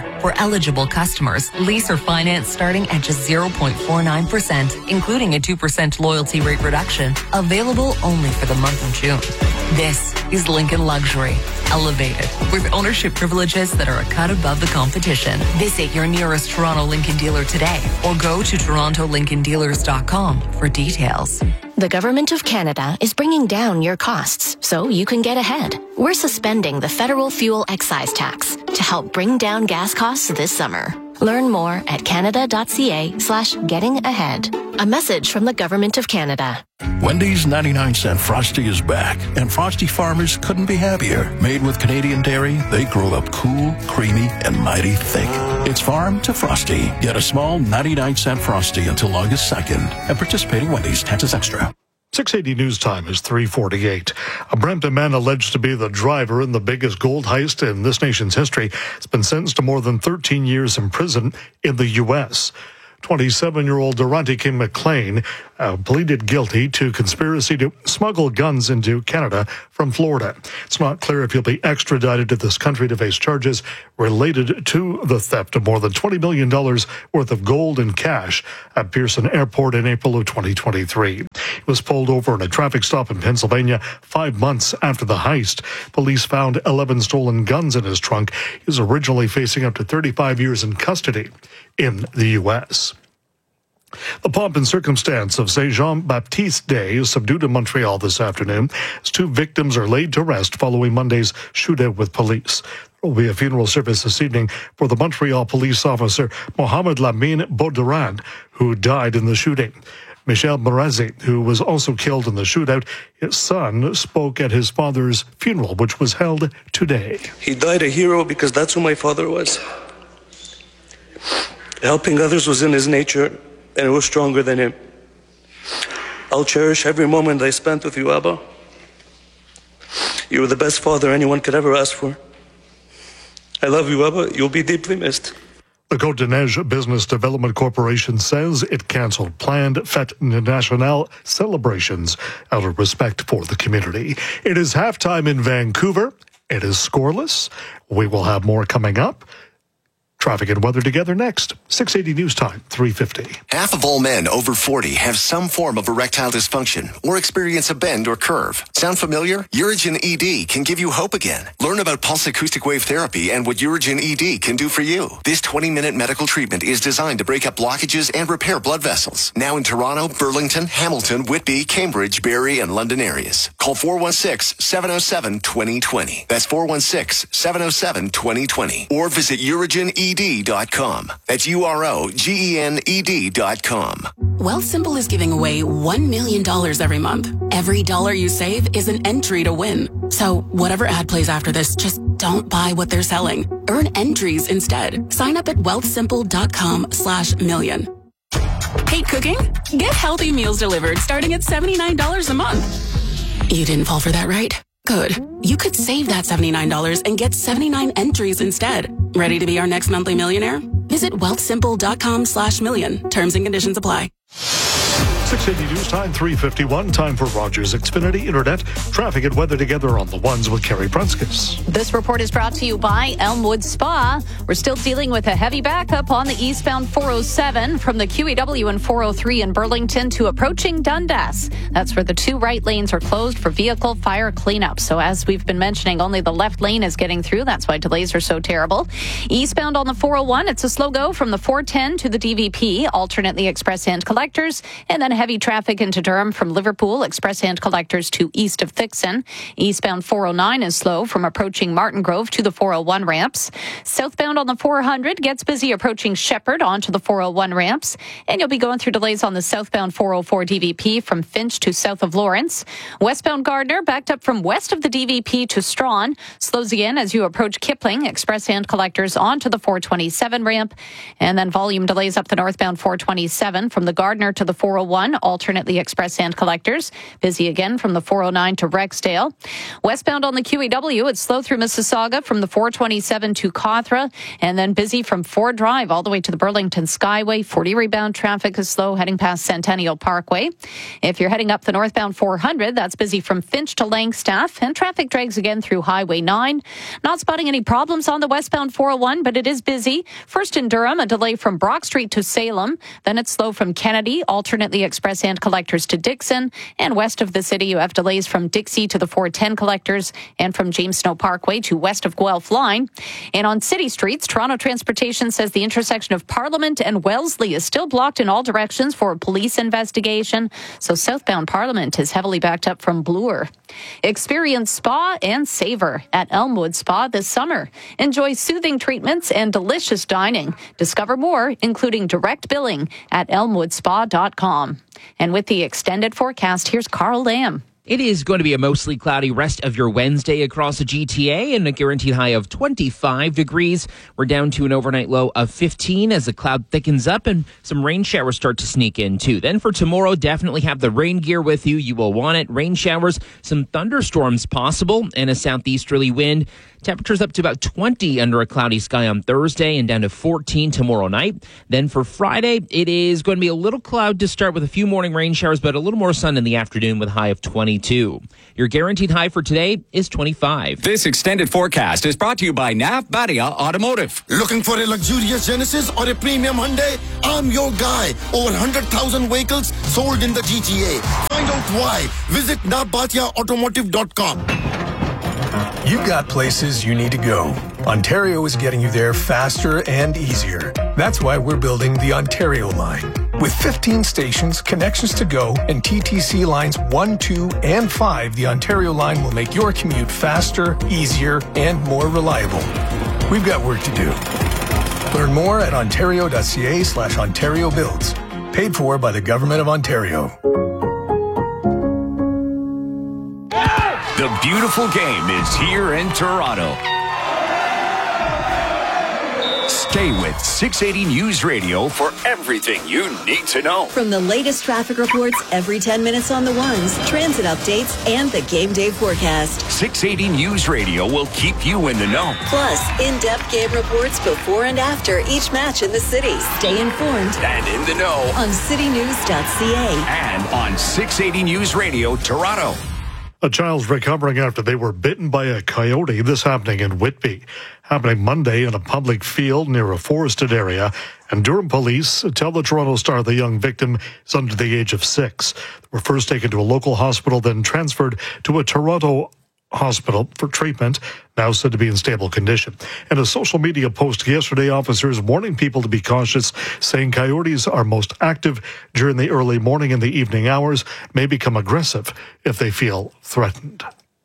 Eligible customers, lease or finance starting at just zero point four nine percent, including a two percent loyalty rate reduction. Available only for the month of June. This is Lincoln Luxury, elevated with ownership privileges that are a cut above the competition. Visit your nearest Toronto Lincoln dealer today or go to toronto lincoln dealers dot com for details. The Government of Canada is bringing down your costs so you can get ahead. We're suspending the federal fuel excise tax to help bring down gas costs this summer. Learn more at canada.ca slash getting ahead. A message from the Government of Canada. Wendy's ninety-nine cent Frosty is back, and Frosty farmers couldn't be happier. Made with Canadian dairy, they grow up cool, creamy, and mighty thick. It's farm to Frosty. Get a small ninety-nine cent Frosty until August second. And participating Wendy's, taxes extra. six eighty News Time is three forty-eight. A Brampton man alleged to be the driver in the biggest gold heist in this nation's history has been sentenced to more than thirteen years in prison in the U S twenty-seven-year-old Durante King McLean uh, pleaded guilty to conspiracy to smuggle guns into Canada from Florida. It's not clear if he'll be extradited to this country to face charges related to the theft of more than twenty million dollars worth of gold and cash at Pearson Airport in April of twenty twenty-three. He was pulled over in a traffic stop in Pennsylvania five months after the heist. Police found eleven stolen guns in his trunk. He was originally facing up to thirty-five years in custody in the U S The pomp and circumstance of Saint Jean-Baptiste Day is subdued in Montreal this afternoon as two victims are laid to rest following Monday's shootout with police. There will be a funeral service this evening for the Montreal police officer Mohamed Lamine Bauderan, who died in the shooting. Michel Morazi, who was also killed in the shootout, his son spoke at his father's funeral, which was held today. He died a hero because that's who my father was. Helping others was in his nature, and it was stronger than him. I'll cherish every moment I spent with you, Abba. You were the best father anyone could ever ask for. I love you, Abba. You'll be deeply missed. The Côte de Neige Business Development Corporation says it canceled planned Fête Nationale celebrations out of respect for the community. It is halftime in Vancouver. It is scoreless. We will have more coming up. Traffic and weather together next. six eighty News Time, three fifty. Half of all men over forty have some form of erectile dysfunction or experience a bend or curve. Sound familiar? Urigen E D can give you hope again. Learn about pulse acoustic wave therapy and what Urigen E D can do for you. This twenty-minute medical treatment is designed to break up blockages and repair blood vessels. Now in Toronto, Burlington, Hamilton, Whitby, Cambridge, Barrie, and London areas. Call four one six, seven oh seven, two oh two oh. That's four one six, seven oh seven, two oh two oh. Or visit Urigen E D dot com. That's U R O G E N E D dot com. Wealthsimple is giving away one million dollars every month. Every dollar you save is an entry to win. So whatever ad plays after this, just don't buy what they're selling. Earn entries instead. Sign up at wealthsimple.com slash million. Hate cooking? Get healthy meals delivered starting at seventy-nine dollars a month. You didn't fall for that, right? Good. You could save that seventy-nine dollars and get seventy-nine entries instead. Ready to be our next monthly millionaire? Visit wealthsimple.com slash million. Terms and conditions apply. six eighty News Time, three fifty-one. Time for Rogers Xfinity Internet. Traffic and weather together on the ones with Carrie Prunskis. This report is brought to you by Elmwood Spa. We're still dealing with a heavy backup on the eastbound four oh seven from the Q E W and four oh three in Burlington to approaching Dundas. That's where the two right lanes are closed for vehicle fire cleanup. So as we've been mentioning, only the left lane is getting through. That's why delays are so terrible. Eastbound on the four oh one, it's a slow go from the four ten to the D V P, alternately express and collectors, and then heavy traffic into Durham from Liverpool, express and collectors to east of Thixon. Eastbound four oh nine is slow from approaching Martin Grove to the four oh one ramps. Southbound on the four hundred gets busy approaching Shepherd onto the four oh one ramps. And you'll be going through delays on the southbound four oh four D V P from Finch to south of Lawrence. Westbound Gardner backed up from west of the D V P to Strawn. Slows again as you approach Kipling, express and collectors onto the four twenty-seven ramp. And then volume delays up the northbound four twenty-seven from the Gardner to the four oh one. one, alternately express and collectors. Busy again from the four oh nine to Rexdale. Westbound on the Q E W, it's slow through Mississauga from the four twenty-seven to Cawthra, and then busy from Ford Drive all the way to the Burlington Skyway. forty rebound traffic is slow heading past Centennial Parkway. If you're heading up the northbound four hundred, that's busy from Finch to Langstaff, and traffic drags again through Highway nine. Not spotting any problems on the westbound four oh one, but it is busy. First in Durham, a delay from Brock Street to Salem. Then it's slow from Kennedy, alternately express and collectors to Dixon. And west of the city, you have delays from Dixie to the four ten collectors and from James Snow Parkway to west of Guelph Line. And on city streets, Toronto Transportation says the intersection of Parliament and Wellesley is still blocked in all directions for a police investigation. So southbound Parliament is heavily backed up from Bloor. Experience spa and savor at Elmwood Spa this summer. Enjoy soothing treatments and delicious dining. Discover more, including direct billing, at elmwood spa dot com. And with the extended forecast, here's Carl Lamb. It is going to be a mostly cloudy rest of your Wednesday across the G T A and a guaranteed high of twenty-five degrees. We're down to an overnight low of fifteen as the cloud thickens up and some rain showers start to sneak in too. Then for tomorrow, definitely have the rain gear with you. You will want it. Rain showers, some thunderstorms possible, and a southeasterly wind. Temperatures up to about twenty under a cloudy sky on Thursday and down to fourteen tomorrow night. Then for Friday, it is going to be a little cloud to start with a few morning rain showers, but a little more sun in the afternoon with a high of twenty-two. Your guaranteed high for today is twenty-five. This extended forecast is brought to you by Nav Badia Automotive. Looking for a luxurious Genesis or a premium Hyundai? I'm your guy. Over one hundred thousand vehicles sold in the G T A. Find out why. Visit nav badia automotive dot com. You've got places you need to go. Ontario is getting you there faster and easier. That's why we're building the Ontario line. With fifteen stations, connections to go, and T T C lines one, two, and five, the Ontario line will make your commute faster, easier, and more reliable. We've got work to do. Learn more at ontario.ca slash Ontario Builds. Paid for by the Government of Ontario. The beautiful game is here in Toronto. Stay with six eighty News Radio for everything you need to know. From the latest traffic reports every ten minutes on the ones, transit updates, and the game day forecast. six eighty News Radio will keep you in the know. Plus, in-depth game reports before and after each match in the city. Stay informed and in the know on city news dot c a and on six eighty News Radio Toronto. A child's recovering after they were bitten by a coyote. This happening in Whitby. Happening Monday in a public field near a forested area. And Durham police tell the Toronto Star the young victim is under the age of six. They were first taken to a local hospital, then transferred to a Toronto hospital for treatment, now said to be in stable condition. In a social media post yesterday, officers warning people to be cautious, saying coyotes are most active during the early morning and the evening hours, may become aggressive if they feel threatened.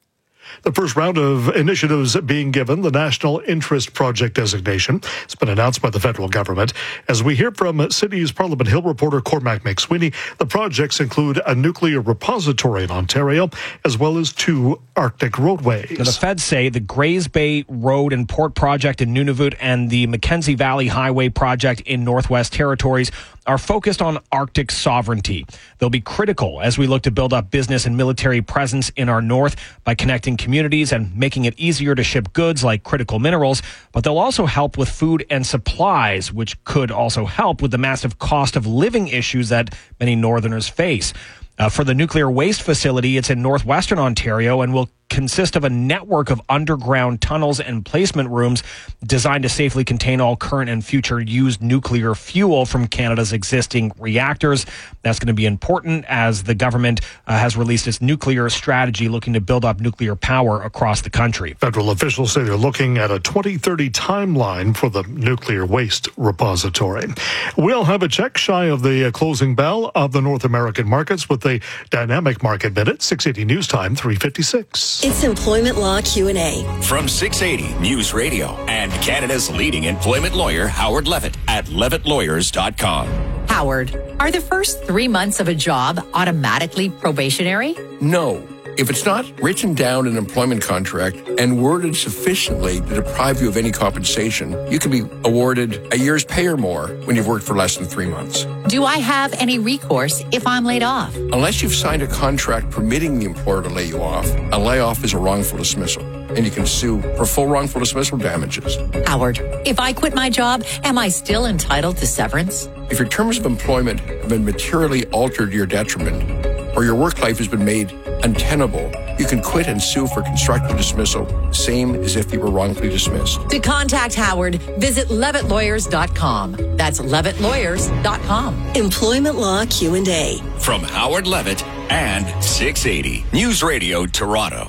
The first round of initiatives being given the National Interest Project designation has been announced by the federal government. As we hear from City's Parliament Hill reporter Cormac McSweeney, the projects include a nuclear repository in Ontario, as well as two Arctic roadways. Now, the feds say the Grays Bay Road and Port Project in Nunavut and the Mackenzie Valley Highway Project in Northwest Territories are focused on Arctic sovereignty. They'll be critical as we look to build up business and military presence in our north by connecting communities and making it easier to ship goods like critical minerals, but they'll also help with food and supplies, which could also help with the massive cost of living issues that many northerners face. Uh, for the nuclear waste facility, it's in northwestern Ontario and will consist of a network of underground tunnels and placement rooms designed to safely contain all current and future used nuclear fuel from Canada's existing reactors. That's going to be important as the government uh, has released its nuclear strategy looking to build up nuclear power across the country. Federal officials say they're looking at a twenty thirty timeline for the nuclear waste repository. We'll have a check shy of the closing bell of the North American markets with the Dynamic Market Minute, six eighty News Time, three fifty-six. It's Employment Law Q and A. From six eighty News Radio and Canada's leading employment lawyer, Howard Levitt at levitt lawyers dot com. Howard, are the first three months of a job automatically probationary? No. If it's not written down in an employment contract and worded sufficiently to deprive you of any compensation, you can be awarded a year's pay or more when you've worked for less than three months. Do I have any recourse if I'm laid off? Unless you've signed a contract permitting the employer to lay you off, a layoff is a wrongful dismissal, and you can sue for full wrongful dismissal damages. Howard, if I quit my job, am I still entitled to severance? If your terms of employment have been materially altered to your detriment, or your work life has been made untenable, you can quit and sue for constructive dismissal, same as if you were wrongfully dismissed. To contact Howard, visit levitt lawyers dot com. That's levitt lawyers dot com. Employment Law Q and A. From Howard Levitt and six eighty News Radio Toronto.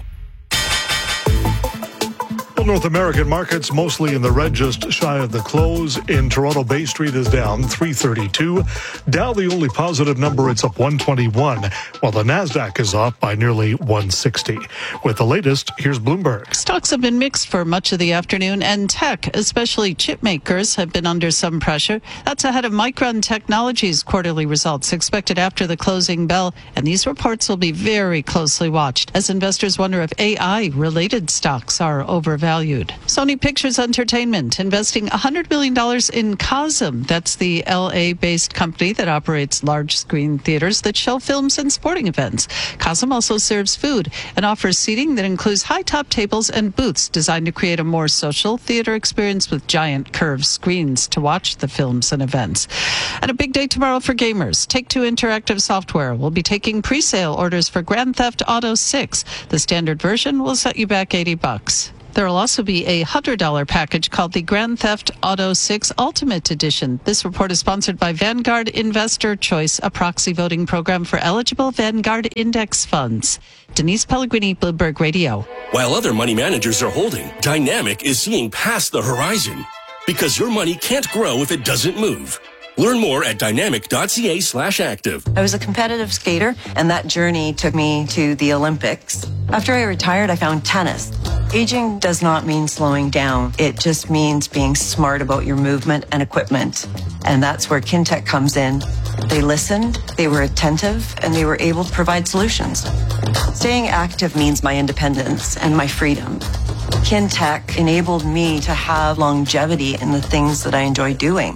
North American markets mostly in the red, just shy of the close. In Toronto, Bay Street is down three thirty-two. Dow, the only positive number, it's up one twenty-one, while the Nasdaq is up by nearly one sixty. With the latest, here's Bloomberg. Stocks have been mixed for much of the afternoon, and tech, especially chip makers, have been under some pressure. That's ahead of Micron Technology's quarterly results expected after the closing bell, and these reports will be very closely watched as investors wonder if A I-related stocks are overvalued. Sony Pictures Entertainment investing one hundred million dollars in Cosm. That's the L A-based company that operates large-screen theaters that show films and sporting events. Cosm also serves food and offers seating that includes high-top tables and booths designed to create a more social theater experience with giant curved screens to watch the films and events. And a big day tomorrow for gamers. Take-Two Interactive Software will be taking pre-sale orders for Grand Theft Auto six. The standard version will set you back eighty bucks. There will also be a one hundred dollars package called the Grand Theft Auto six Ultimate Edition. This report is sponsored by Vanguard Investor Choice, a proxy voting program for eligible Vanguard index funds. Denise Pellegrini, Bloomberg Radio. While other money managers are holding, Dynamic is seeing past the horizon. Because your money can't grow if it doesn't move. Learn more at dynamic.ca slash active. I was a competitive skater, and that journey took me to the Olympics. After I retired, I found tennis. Aging does not mean slowing down. It just means being smart about your movement and equipment. And that's where Kintec comes in. They listened, they were attentive, and they were able to provide solutions. Staying active means my independence and my freedom. Kintec enabled me to have longevity in the things that I enjoy doing.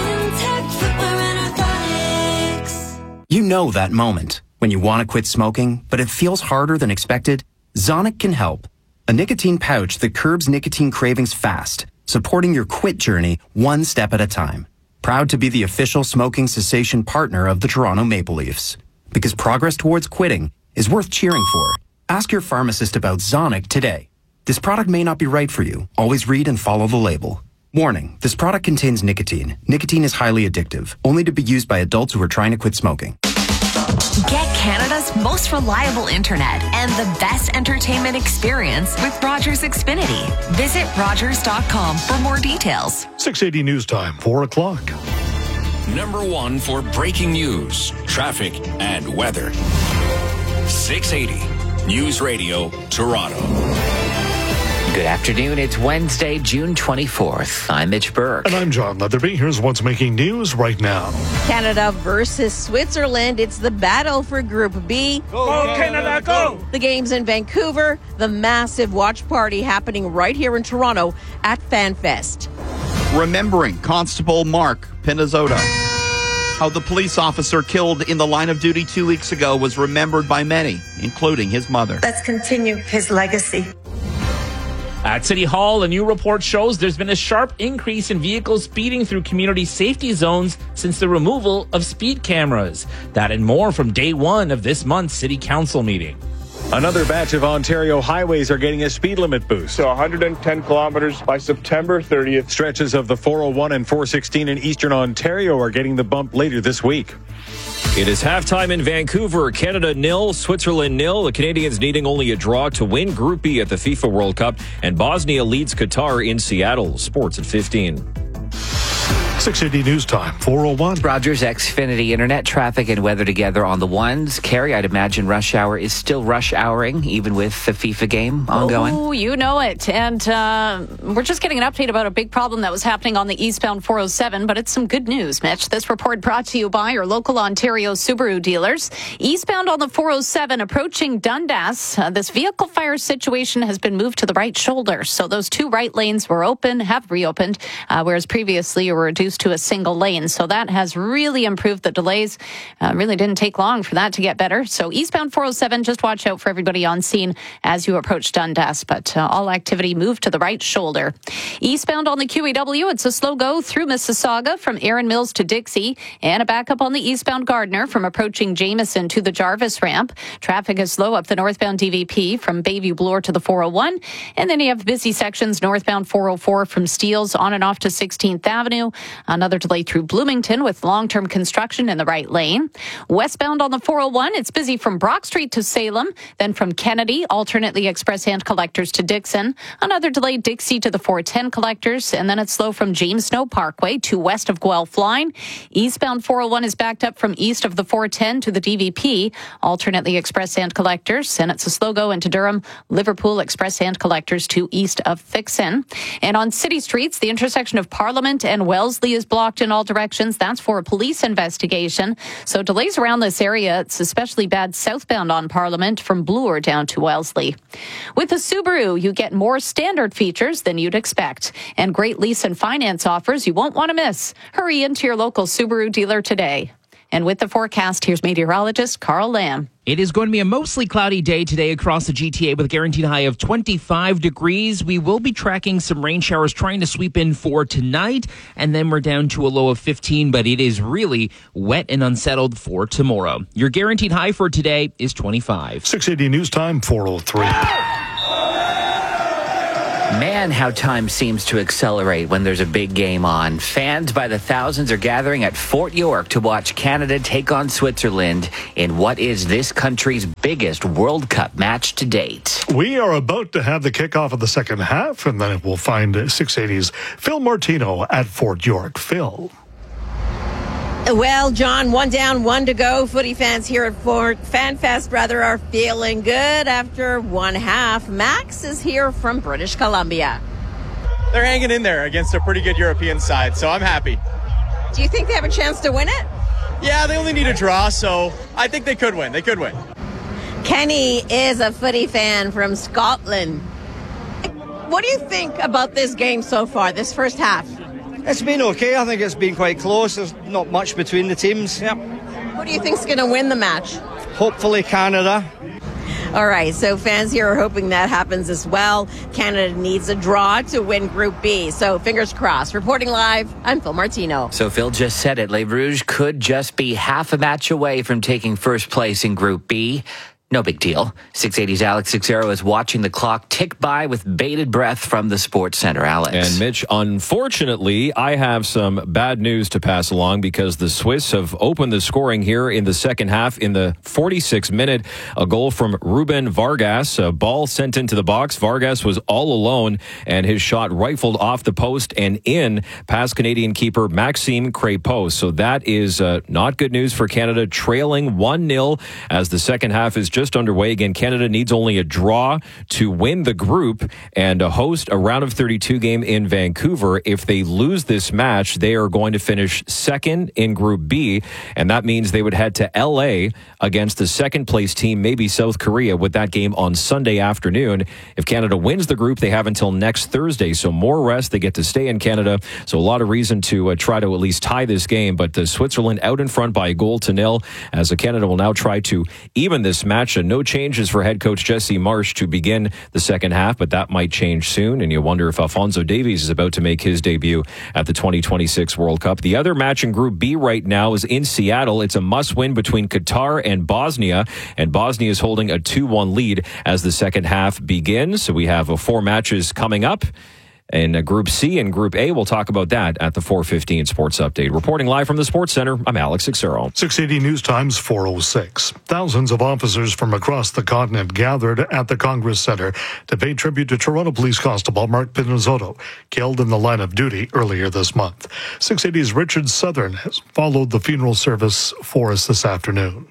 You know that moment when you want to quit smoking, but it feels harder than expected? Zonic can help. A nicotine pouch that curbs nicotine cravings fast, supporting your quit journey one step at a time. Proud to be the official smoking cessation partner of the Toronto Maple Leafs. Because progress towards quitting is worth cheering for. Ask your pharmacist about Zonic today. This product may not be right for you. Always read and follow the label. Warning, this product contains nicotine. Nicotine is highly addictive, only to be used by adults who are trying to quit smoking. Get Canada's most reliable internet and the best entertainment experience with Rogers Xfinity. Visit rogers dot com for more details. six eighty News Time, four o'clock. Number one for breaking news, traffic, and weather. six eighty News Radio Toronto. Good afternoon. It's Wednesday, June twenty-fourth. I'm Mitch Burke. And I'm John Leatherby. Here's what's making news right now. Canada versus Switzerland. It's the battle for Group B. Go, go Canada, go! The game's in Vancouver. The massive watch party happening right here in Toronto at FanFest. Remembering Constable Mark Pinizzotto. How the police officer killed in the line of duty two weeks ago was remembered by many, including his mother. Let's continue his legacy. At City Hall, a new report shows there's been a sharp increase in vehicles speeding through community safety zones since the removal of speed cameras. That and more from day one of this month's City Council meeting. Another batch of Ontario highways are getting a speed limit boost. So one hundred ten kilometers by September thirtieth. Stretches of the four oh one and four sixteen in Eastern Ontario are getting the bump later this week. It is halftime in Vancouver. Canada nil, Switzerland nil. The Canadians needing only a draw to win Group B at the FIFA World Cup. And Bosnia leads Qatar in Seattle. Sports at fifteen. six eighty News Time, four oh one. Rogers Xfinity Internet, traffic and weather together on the ones. Carrie, I'd imagine rush hour is still rush houring, even with the FIFA game ongoing. Oh, you know it. And uh, we're just getting an update about a big problem that was happening on the eastbound four oh seven, but it's some good news, Mitch. This report brought to you by your local Ontario Subaru dealers. Eastbound on the four oh seven, approaching Dundas, uh, this vehicle fire situation has been moved to the right shoulder. So those two right lanes were open, have reopened, uh, whereas previously you were reduced to a single lane. So that has really improved the delays. Uh, really didn't take long for that to get better. So eastbound four oh seven, just watch out for everybody on scene as you approach Dundas. But uh, all activity moved to the right shoulder. Eastbound on the Q E W, it's a slow go through Mississauga from Erin Mills to Dixie, and a backup on the eastbound Gardner from approaching Jameson to the Jarvis ramp. Traffic is slow up the northbound D V P from Bayview Bloor to the four oh one. And then you have busy sections northbound four oh four from Steeles on and off to sixteenth Avenue. Another delay through Bloomington with long-term construction in the right lane. Westbound on the four oh one, it's busy from Brock Street to Salem, then from Kennedy, alternately express hand collectors to Dixon. Another delay Dixie to the four ten collectors, and then it's slow from James Snow Parkway to west of Guelph Line. Eastbound four oh one is backed up from east of the four ten to the D V P, alternately express hand collectors, and it's a slow go into Durham, Liverpool express hand collectors to east of Thixon. And on city streets, the intersection of Parliament and Wellesley is blocked in all directions. That's for a police investigation. So delays around this area. It's especially bad southbound on Parliament from Bloor down to Wellesley. With a Subaru, you get more standard features than you'd expect, and great lease and finance offers you won't want to miss. Hurry into your local Subaru dealer today. And with the forecast, here's meteorologist Carl Lamb. It is going to be a mostly cloudy day today across the G T A with a guaranteed high of twenty-five degrees. We will be tracking some rain showers trying to sweep in for tonight, and then we're down to a low of fifteen, but it is really wet and unsettled for tomorrow. Your guaranteed high for today is twenty-five. six eighty News Time, four oh three. Man, how time seems to accelerate when there's a big game on. Fans by the thousands are gathering at Fort York to watch Canada take on Switzerland in what is this country's biggest World Cup match to date. We are about to have the kickoff of the second half, and then we'll find six eighty's Phil Martino at Fort York. Phil. Well, John, one down, one to go. Footy fans here at Fort FanFest, rather, are feeling good after one half. Max is here from British Columbia. They're hanging in there against a pretty good European side, so I'm happy. Do you think they have a chance to win it? Yeah, they only need a draw, so I think they could win. They could win. Kenny is a footy fan from Scotland. What do you think about this game so far, this first half? It's been okay. I think it's been quite close. There's not much between the teams. Yep. Who do you think's going to win the match? Hopefully Canada. All right, so fans here are hoping that happens as well. Canada needs a draw to win Group B, so fingers crossed. Reporting live, I'm Phil Martino. So Phil just said it. Les Rouges could just be half a match away from taking first place in Group B. No big deal. six eighty's Alex Sixero is watching the clock tick by with bated breath from the Sports Center. Alex. And Mitch, unfortunately, I have some bad news to pass along because the Swiss have opened the scoring here in the second half. In the forty-sixth minute, a goal from Ruben Vargas, a ball sent into the box. Vargas was all alone, and his shot rifled off the post and in past Canadian keeper Maxime Crépeau. So that is uh, not good news for Canada, trailing one nil as the second half is just underway. Again, Canada needs only a draw to win the group and uh, host a round of thirty-two game in Vancouver. If they lose this match, they are going to finish second in Group B, and that means they would head to L A against the second place team, maybe South Korea, with that game on Sunday afternoon. If Canada wins the group, they have until next Thursday, so more rest. They get to stay in Canada, so a lot of reason to uh, try to at least tie this game, but uh, Switzerland out in front by a goal to nil, as uh, Canada will now try to even this match. And no changes for head coach Jesse Marsh to begin the second half, but that might change soon. And you wonder if Alphonso Davies is about to make his debut at the twenty twenty-six World Cup. The other match in Group B right now is in Seattle. It's a must-win between Qatar and Bosnia, and Bosnia is holding a two one lead as the second half begins. So we have uh, four matches coming up. in uh, Group C and Group A. We'll talk about that at the four fifteen Sports Update. Reporting live from the Sports Center, I'm Alex Xero. six eighty News Times four oh six. Thousands of officers from across the continent gathered at the Congress Center to pay tribute to Toronto Police Constable Mark Pinizzotto, killed in the line of duty earlier this month. six eighty's Richard Southern has followed the funeral service for us this afternoon.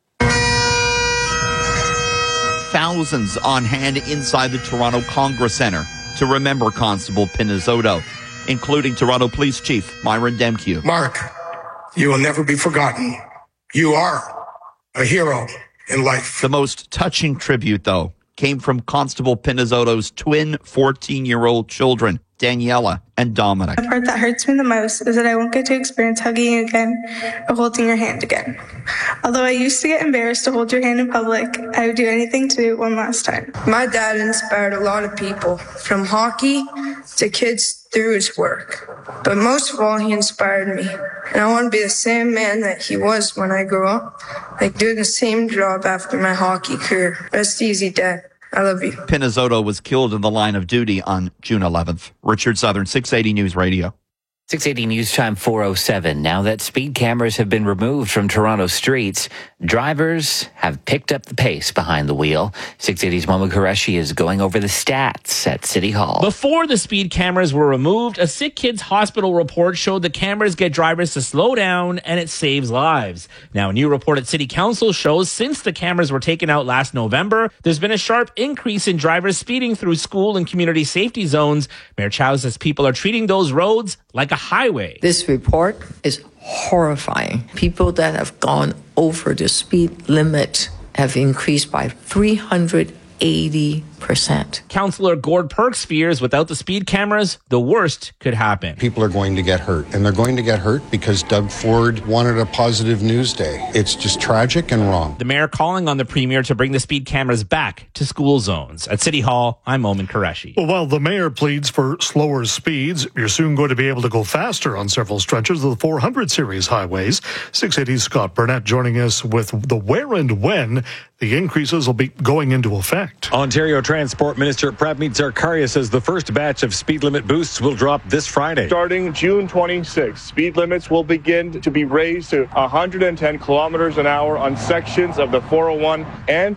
Thousands on hand inside the Toronto Congress Centre to remember Constable Pinizzotto, including Toronto Police Chief Myron Demkiw. Mark, you will never be forgotten. You are a hero in life. The most touching tribute, though, came from Constable Pinizzotto's twin fourteen-year-old children, Daniela and Dominic. The part that hurts me the most is that I won't get to experience hugging you again or holding your hand again. Although I used to get embarrassed to hold your hand in public, I would do anything to do it one last time. My dad inspired a lot of people, from hockey to kids through his work. But most of all, he inspired me. And I want to be the same man that he was when I grew up, like do the same job after my hockey career. Rest easy, Dad. I love you. Pinizzotto was killed in the line of duty on June eleventh. Richard Southern, six eighty News Radio. six eighty News Time four oh seven. Now that speed cameras have been removed from Toronto streets, drivers have picked up the pace behind the wheel. six eighty's Momo Qureshi is going over the stats at City Hall. Before the speed cameras were removed, a Sick Kids Hospital report showed the cameras get drivers to slow down and it saves lives. Now, a new report at City Council shows since the cameras were taken out last November, there's been a sharp increase in drivers speeding through school and community safety zones. Mayor Chow says people are treating those roads like a highway. This report is horrifying. People that have gone over the speed limit have increased by three hundred eighty percent. Councillor Gord Perks fears without the speed cameras, the worst could happen. People are going to get hurt, and they're going to get hurt because Doug Ford wanted a positive news day. It's just tragic and wrong. The mayor calling on the premier to bring the speed cameras back to school zones. At City Hall, I'm Momin Qureshi. Well, while the mayor pleads for slower speeds, you're soon going to be able to go faster on several stretches of the four hundred series highways. six eighty's Scott Burnett joining us with the where and when the increases will be going into effect. Ontario Transport Minister Pramit Sarkaria says the first batch of speed limit boosts will drop this Friday. Starting June twenty-sixth, speed limits will begin to be raised to one hundred ten kilometers an hour on sections of the four oh one and